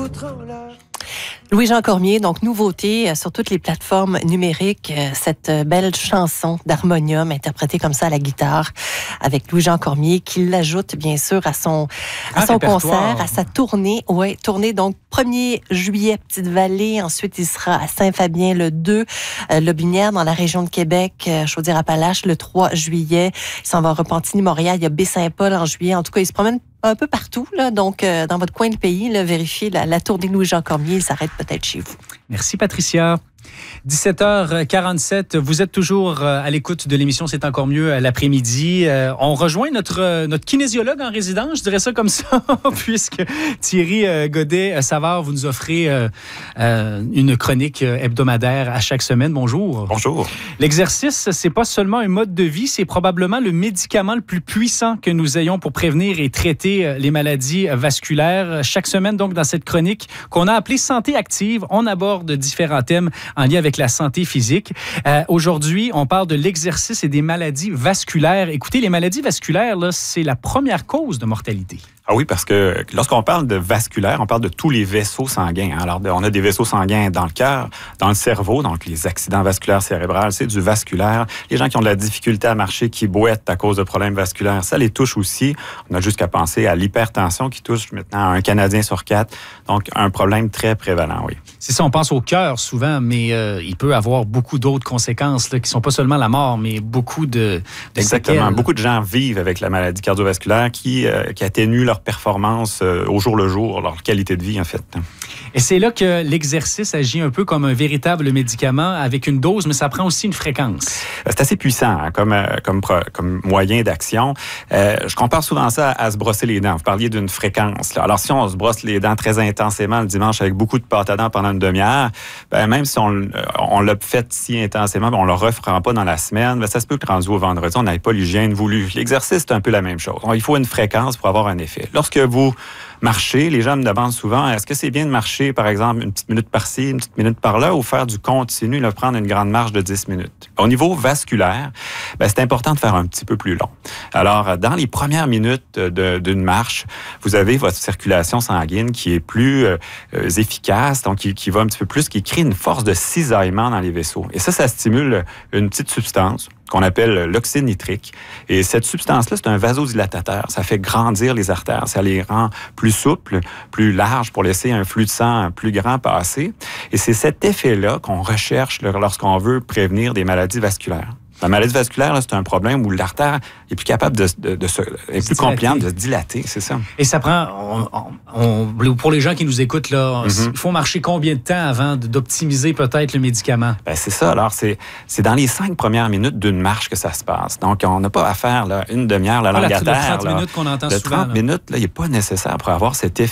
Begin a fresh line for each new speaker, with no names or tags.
foutre en l'air.
Louis-Jean Cormier, donc nouveauté sur toutes les plateformes numériques, cette belle chanson d'harmonium interprétée comme ça à la guitare avec Louis-Jean Cormier qui l'ajoute bien sûr à son concert, à sa tournée. Ouais, tournée donc 1er juillet Petite-Vallée, ensuite il sera à Saint-Fabien le 2, Lobinière dans la région de Québec, Chaudière-Appalaches le 3 juillet, il s'en va à Repentigny-Montréal, il y a Baie-Saint-Paul en juillet, en tout cas il se promène un peu partout, là. Donc, dans votre coin de pays, là, vérifiez la tournée de Louis-Jean Cormier, il s'arrête peut-être chez vous.
Merci, Patricia. 17h47, vous êtes toujours à l'écoute de l'émission C'est encore mieux l'après-midi. On rejoint notre kinésiologue en résidence, je dirais ça comme ça, puisque Thierry Godet-Savard, vous nous offrez une chronique hebdomadaire à chaque semaine. Bonjour.
Bonjour.
L'exercice, c'est pas seulement un mode de vie, c'est probablement le médicament le plus puissant que nous ayons pour prévenir et traiter les maladies vasculaires. Chaque semaine, donc, dans cette chronique qu'on a appelée Santé active, on aborde différents thèmes en lien avec la santé physique. Aujourd'hui, on parle de l'exercice et des maladies vasculaires. Écoutez, les maladies vasculaires, là, c'est la première cause de mortalité.
Ah oui, parce que lorsqu'on parle de vasculaire, on parle de tous les vaisseaux sanguins. Alors, on a des vaisseaux sanguins dans le cœur, dans le cerveau, donc les accidents vasculaires cérébraux, c'est du vasculaire. Les gens qui ont de la difficulté à marcher, qui boitent à cause de problèmes vasculaires, ça les touche aussi. On a juste qu'à penser à l'hypertension qui touche maintenant un Canadien sur 4. Donc, un problème très prévalent, oui.
C'est ça, on pense au cœur souvent, mais il peut avoir beaucoup d'autres conséquences là, qui ne sont pas seulement la mort, mais beaucoup de
Exactement.
séquelles.
Beaucoup de gens vivent avec la maladie cardiovasculaire qui atténue leur performance au jour le jour, leur qualité de vie, en fait.
Et c'est là que l'exercice agit un peu comme un véritable médicament avec une dose, mais ça prend aussi une fréquence.
C'est assez puissant hein, comme moyen d'action. Je compare souvent ça à se brosser les dents. Vous parliez d'une fréquence. Là. Alors, si on se brosse les dents très intensément le dimanche avec beaucoup de pâte à dents pendant une demi-heure, même si on l'a fait si intensément, on ne le refera pas dans la semaine, ça se peut que rendu au vendredi, on n'ait pas l'hygiène voulue. L'exercice, c'est un peu la même chose. Il faut une fréquence pour avoir un effet. Lorsque vous marchez, les gens me demandent souvent, est-ce que c'est bien de marcher, par exemple, une petite minute par-ci, une petite minute par-là, ou faire du continu, là, prendre une grande marche de 10 minutes? Au niveau vasculaire, c'est important de faire un petit peu plus long. Alors, dans les premières minutes d'une marche, vous avez votre circulation sanguine qui est plus efficace, donc qui va un petit peu plus, qui crée une force de cisaillement dans les vaisseaux. Et ça stimule une petite substance qu'on appelle l'oxyde nitrique. Et cette substance-là, c'est un vasodilatateur. Ça fait grandir les artères. Ça les rend plus souples, plus larges pour laisser un flux de sang plus grand passer. Et c'est cet effet-là qu'on recherche lorsqu'on veut prévenir des maladies vasculaires. La maladie vasculaire, là, c'est un problème où l'artère est plus capable est plus compliante de se dilater, c'est ça.
Et ça prend, pour les gens qui nous écoutent, là, il faut marcher combien de temps avant d'optimiser peut-être le médicament?
C'est ça. Alors, c'est dans les 5 premières minutes d'une marche que ça se passe. Donc, on n'a pas à faire là, une demi-heure, la langue à terre.
Le 30 minutes qu'on entend souvent.
Le 30 minutes, là, il n'est pas nécessaire pour avoir cet effet